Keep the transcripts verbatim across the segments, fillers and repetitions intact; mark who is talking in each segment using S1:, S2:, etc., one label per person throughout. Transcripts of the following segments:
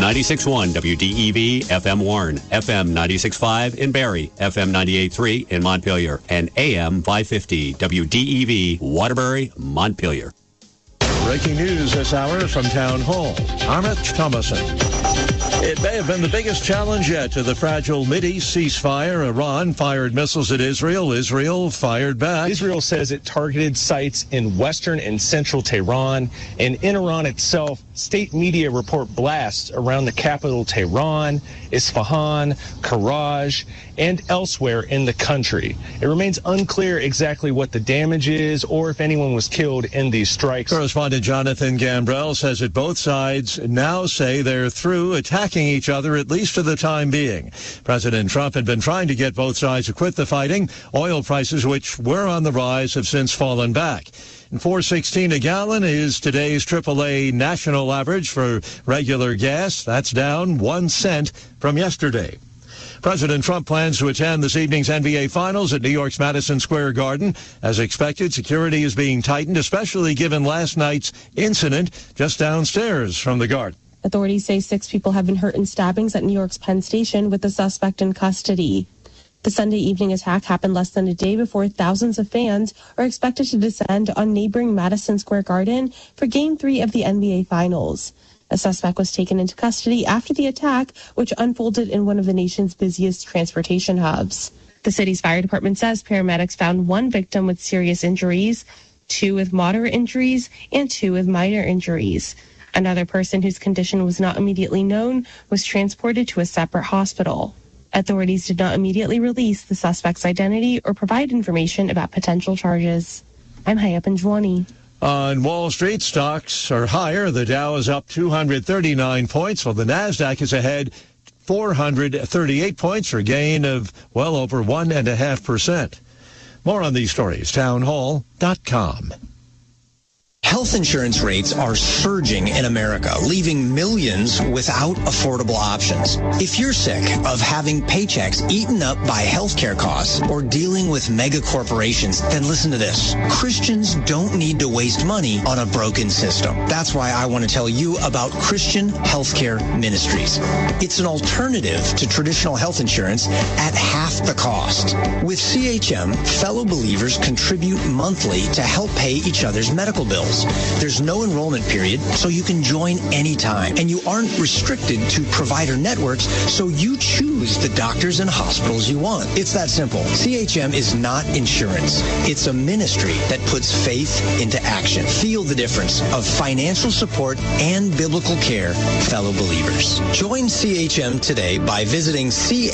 S1: ninety-six point one W D E V F M Warren, F M ninety-six point five in Barrie, F M ninety-eight point three in Montpelier, and A M five fifty W D E V Waterbury, Montpelier.
S2: Breaking news this hour from Town Hall. Amit Thomason. It may have been the biggest challenge yet to the fragile Mideast ceasefire. Iran fired missiles at Israel. Israel fired back.
S3: Israel says it targeted sites in western and central Tehran. And in Iran itself, state media report blasts around the capital Tehran, Isfahan, Karaj, and elsewhere in the country. It remains unclear exactly what the damage is or if anyone was killed in these strikes.
S2: Correspondent Jonathan Gambrell says that both sides now say they're through attacking each other, at least for the time being. President Trump had been trying to get both sides to quit the fighting. Oil prices, which were on the rise, have since fallen back. And four sixteen a gallon is today's triple A national average for regular gas. That's down one cent from yesterday. President Trump plans to attend this evening's N B A Finals at New York's Madison Square Garden. As expected, security is being tightened, especially given last night's incident just downstairs from the Garden.
S4: Authorities say six people have been hurt in stabbings at New York's Penn Station, with the suspect in custody. The Sunday evening attack happened less than a day before thousands of fans are expected to descend on neighboring Madison Square Garden for Game three of the N B A Finals. A suspect was taken into custody after the attack, which unfolded in one of the nation's busiest transportation hubs. The city's fire department says paramedics found one victim with serious injuries, two with moderate injuries, and two with minor injuries. Another person whose condition was not immediately known was transported to a separate hospital. Authorities did not immediately release the suspect's identity or provide information about potential charges. I'm Hayap Anjwani.
S2: On Wall Street, stocks are higher. The Dow is up two hundred thirty-nine points, while the Nasdaq is ahead four hundred thirty-eight points, for a gain of well over one and a half percent. More on these stories, town hall dot com.
S5: Health insurance rates are surging in America, leaving millions without affordable options. If you're sick of having paychecks eaten up by healthcare costs or dealing with mega corporations, then listen to this. Christians don't need to waste money on a broken system. That's why I want to tell you about Christian Healthcare Ministries. It's an alternative to traditional health insurance at half the cost. With C H M, fellow believers contribute monthly to help pay each other's medical bills. There's no enrollment period, so you can join anytime. And you aren't restricted to provider networks, so you choose the doctors and hospitals you want. It's that simple. C H M is not insurance. It's a ministry that puts faith into action. Feel the difference of financial support and biblical care, fellow believers. Join C H M today by visiting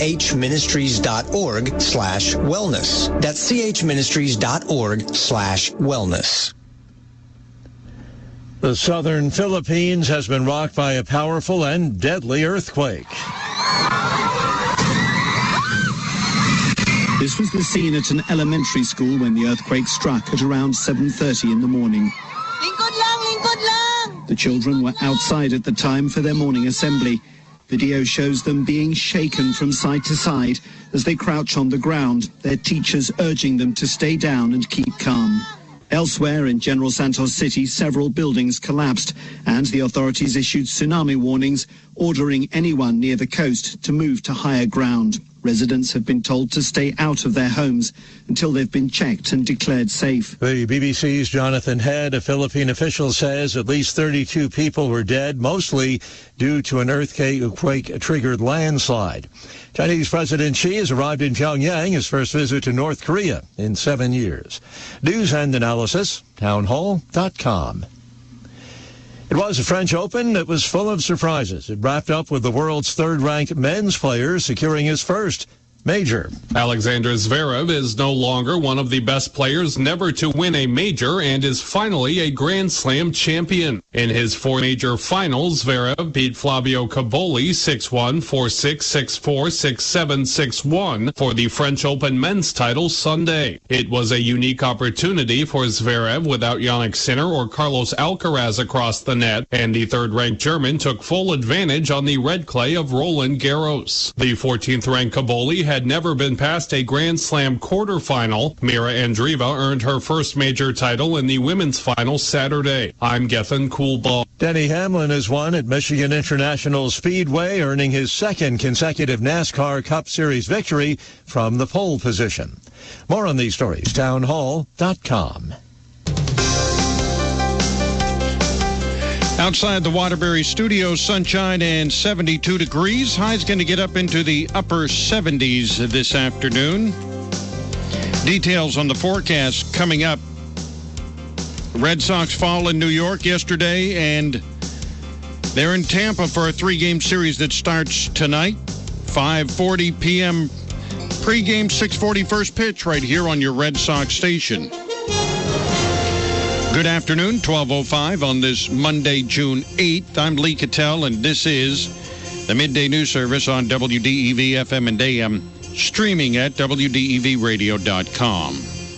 S5: chministries.org slash wellness. That's chministries.org slash wellness.
S2: The southern Philippines has been rocked by a powerful and deadly earthquake.
S6: This was the scene at an elementary school when the earthquake struck at around seven thirty in the morning.
S7: Lingkod lang, lingkod lang!
S6: The children were outside at the time for their morning assembly. Video shows them being shaken from side to side as they crouch on the ground, their teachers urging them to stay down and keep calm. Elsewhere in General Santos City, several buildings collapsed, and the authorities issued tsunami warnings, ordering anyone near the coast to move to higher ground. Residents have been told to stay out of their homes until they've been checked and declared safe.
S2: The B B C's Jonathan Head, a Philippine official, says at least thirty-two people were dead, mostly due to an earthquake-triggered landslide. Chinese President Xi has arrived in Pyongyang, his first visit to North Korea in seven years. News and analysis, town hall dot com. It was a French Open that was full of surprises. It wrapped up with the world's third-ranked men's player securing his first major.
S8: Alexander Zverev is no longer one of the best players never to win a major and is finally a Grand Slam champion. In his four major finals, Zverev beat Flavio Cobolli six one, four six, six four, six seven, six one for the French Open men's title Sunday. It was a unique opportunity for Zverev without Jannik Sinner or Carlos Alcaraz across the net, and the third-ranked German took full advantage on the red clay of Roland Garros. The fourteenth-ranked Cobolli had never been past a Grand Slam quarterfinal. Mira Andreeva earned her first major title in the women's final Saturday. I'm Gethin Quinn. cool ball.
S2: Denny Hamlin has won at Michigan International Speedway, earning his second consecutive NASCAR Cup Series victory from the pole position. More on these stories, town hall dot com.
S9: Outside the Waterbury studio, sunshine and seventy-two degrees. High's going to get up into the upper seventies this afternoon. Details on the forecast coming up. Red Sox fall in New York yesterday, and they're in Tampa for a three-game series that starts tonight. five forty p.m. pregame, six forty first pitch right here on your Red Sox station. Good afternoon, twelve oh five on this Monday, June eighth. I'm Lee Cattell, and this is the Midday News Service on W D E V F M and A M, streaming at W D E V radio dot com.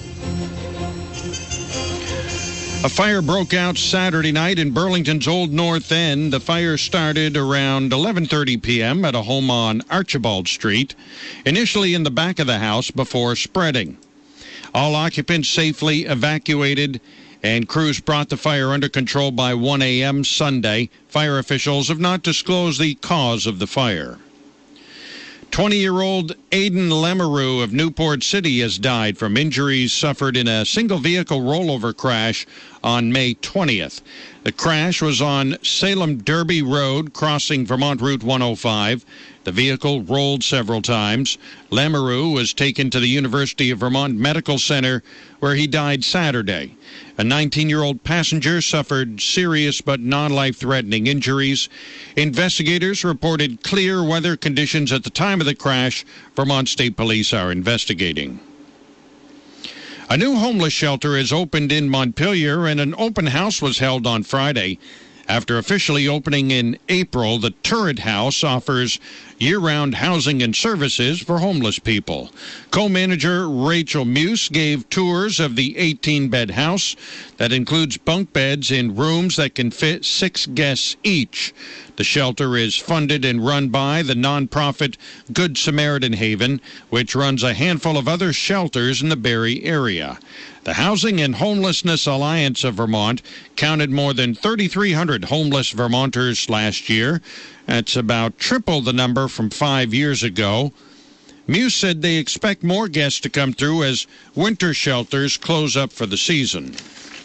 S9: A fire broke out Saturday night in Burlington's Old North End. The fire started around eleven thirty p.m. at a home on Archibald Street, initially in the back of the house before spreading. All occupants safely evacuated, and crews brought the fire under control by one a.m. Sunday. Fire officials have not disclosed the cause of the fire. twenty-year-old Aidan Lemereau of Newport City has died from injuries suffered in a single-vehicle rollover crash on May twentieth. The crash was on Salem Derby Road, crossing Vermont Route one oh five. The vehicle rolled several times. Lemereau was taken to the University of Vermont Medical Center, where he died Saturday. A nineteen-year-old passenger suffered serious but non-life-threatening injuries. Investigators reported clear weather conditions at the time of the crash. Vermont State Police are investigating. A new homeless shelter is opened in Montpelier, and an open house was held on Friday. After officially opening in April, the Turret House offers year-round housing and services for homeless people. Co-manager Rachel Muse gave tours of the eighteen-bed house that includes bunk beds in rooms that can fit six guests each. The shelter is funded and run by the nonprofit Good Samaritan Haven, which runs a handful of other shelters in the Barrie area. The Housing and Homelessness Alliance of Vermont counted more than thirty-three hundred homeless Vermonters last year. That's about triple the number from five years ago. Muse said they expect more guests to come through as winter shelters close up for the season.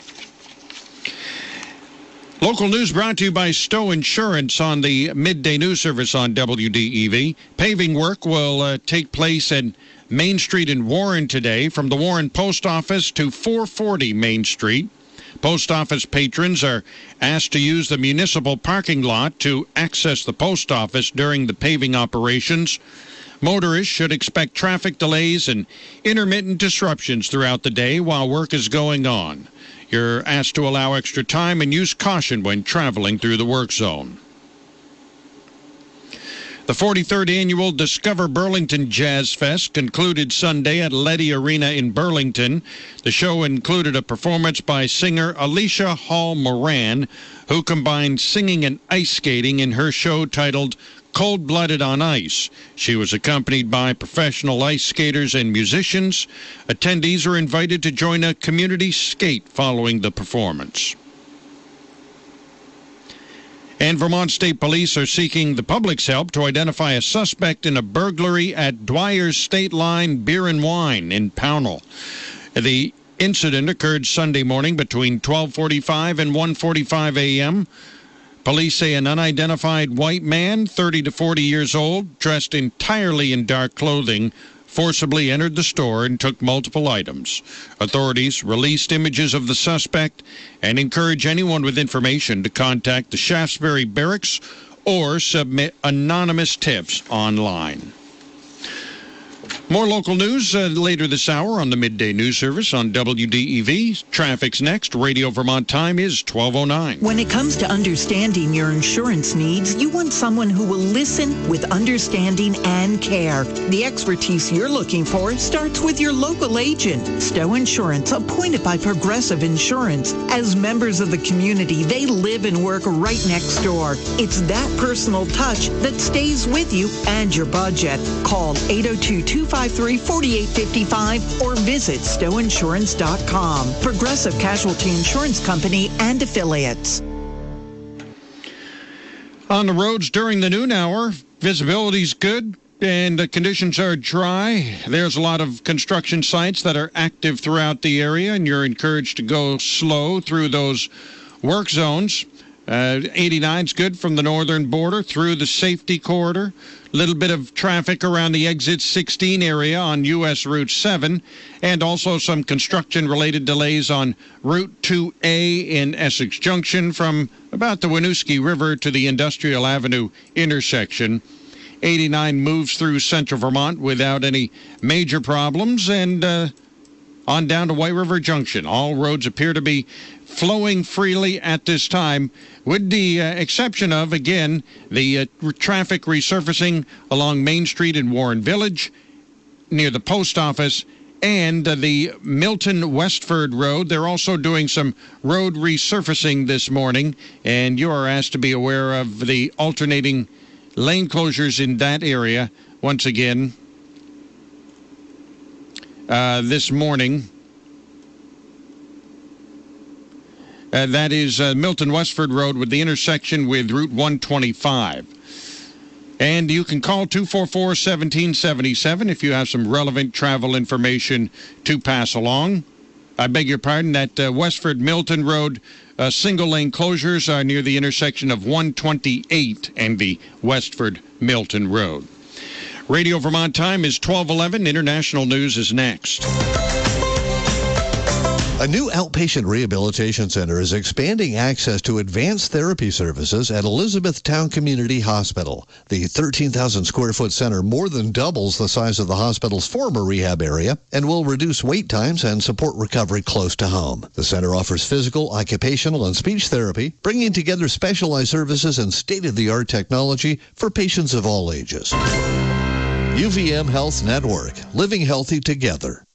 S9: Local news brought to you by Stowe Insurance on the Midday News Service on W D E V. Paving work will uh, take place at Main Street in Warren today, from the Warren Post Office to four forty Main Street. Post office patrons are asked to use the municipal parking lot to access the post office during the paving operations. Motorists should expect traffic delays and intermittent disruptions throughout the day while work is going on. You're asked to allow extra time and use caution when traveling through the work zone. The forty-third Annual Discover Burlington Jazz Fest concluded Sunday at Leddy Arena in Burlington. The show included a performance by singer Alicia Hall Moran, who combined singing and ice skating in her show titled Cold-Blooded on Ice. She was accompanied by professional ice skaters and musicians. Attendees are invited to join a community skate following the performance. And Vermont State Police are seeking the public's help to identify a suspect in a burglary at Dwyer's State Line Beer and Wine in Pownell. The incident occurred Sunday morning between twelve forty-five and one forty-five a.m. Police say an unidentified white man, thirty to forty years old, dressed entirely in dark clothing, forcibly entered the store and took multiple items. Authorities released images of the suspect and encourage anyone with information to contact the Shaftesbury Barracks or submit anonymous tips online. More local news uh, later this hour on the Midday News Service on W D E V. Traffic's next. Radio Vermont time is twelve oh nine.
S10: When it comes to understanding your insurance needs, you want someone who will listen with understanding and care. The expertise you're looking for starts with your local agent. Stowe Insurance, appointed by Progressive Insurance. As members of the community, they live and work right next door. It's that personal touch that stays with you and your budget. Call eight oh two, two five three, four eight five five or visit stowe insurance dot com. Progressive Casualty Insurance Company and affiliates.
S9: On the roads during the noon hour, visibility's good and the conditions are dry. There's a lot of construction sites that are active throughout the area, and you're encouraged to go slow through those work zones. Uh, eighty-nine's good from the northern border through the safety corridor. A little bit of traffic around the exit sixteen area on U S Route seven, and also some construction-related delays on Route two A in Essex Junction from about the Winooski River to the Industrial Avenue intersection. eighty-nine moves through central Vermont without any major problems, and uh, on down to White River Junction. All roads appear to be flowing freely at this time, with the uh, exception of, again, the uh, traffic resurfacing along Main Street in Warren Village, near the post office, and uh, the Milton Westford Road. They're also doing some road resurfacing this morning, and you are asked to be aware of the alternating lane closures in that area once again uh, this morning. Uh, that is uh, Milton Westford Road with the intersection with Route one twenty-five. And you can call two four four, one seven seven seven if you have some relevant travel information to pass along. I beg your pardon, that uh, Westford-Milton Road uh, single-lane closures are near the intersection of one twenty-eight and the Westford-Milton Road. Radio Vermont time is twelve eleven. International news is next.
S2: A new outpatient rehabilitation center is expanding access to advanced therapy services at Elizabethtown Community Hospital. The thirteen thousand square foot center more than doubles the size of the hospital's former rehab area and will reduce wait times and support recovery close to home. The center offers physical, occupational, and speech therapy, bringing together specialized services and state-of-the-art technology for patients of all ages. U V M Health Network, living healthy together.